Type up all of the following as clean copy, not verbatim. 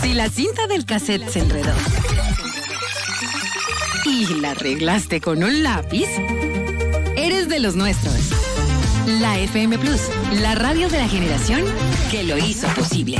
Si la cinta del cassette se enredó y la arreglaste con un lápiz, eres de los nuestros. La FM Plus, la radio de la generación que lo hizo posible.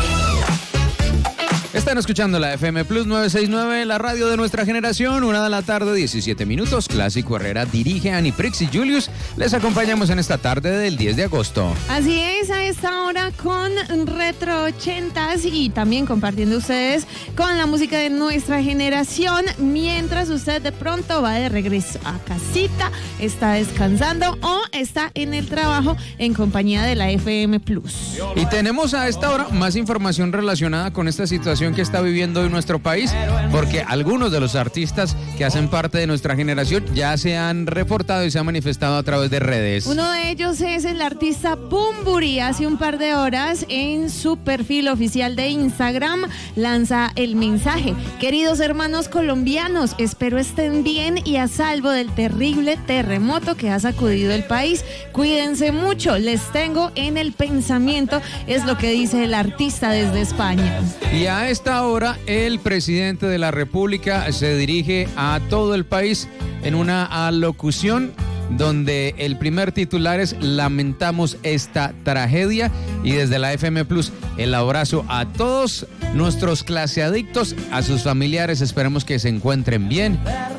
Están escuchando la FM Plus 969, la radio de nuestra generación, 1:17 p.m. Clásico Herrera dirige a Ani Prix y Julius. Les acompañamos en esta tarde del 10 de agosto. Así es, a esta hora con Retro 80s y también compartiendo ustedes con la música de nuestra generación, mientras usted de pronto va de regreso a casita, está descansando o está en el trabajo en compañía de la FM Plus. Y tenemos a esta hora más información relacionada con esta situación que está viviendo hoy nuestro país, porque algunos de los artistas que hacen parte de nuestra generación ya se han reportado y se han manifestado a través de redes. Uno de ellos es el artista Bumburi. Hace un par de horas en su perfil oficial de Instagram lanza el mensaje: queridos hermanos colombianos, espero estén bien y a salvo del terrible terremoto que ha sacudido el país. Cuídense mucho, les tengo en el pensamiento, es lo que dice el artista desde España. Y a esta hora el presidente de la República se dirige a todo el país en una alocución donde el primer titular es: lamentamos esta tragedia. Y desde la FM Plus, el abrazo a todos nuestros claseadictos, a sus familiares, esperemos que se encuentren bien.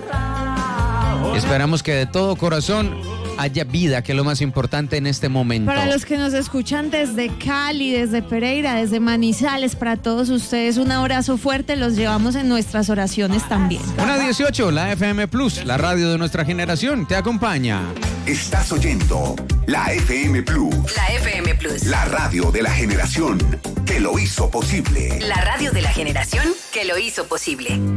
Esperamos que de todo corazón haya vida, que es lo más importante en este momento. Para los que nos escuchan desde Cali, desde Pereira, desde Manizales, para todos ustedes un abrazo fuerte, los llevamos en nuestras oraciones también. 1:18, la FM Plus, la radio de nuestra generación, te acompaña. Estás oyendo la FM Plus. La FM Plus. La radio de la generación que lo hizo posible. La radio de la generación que lo hizo posible.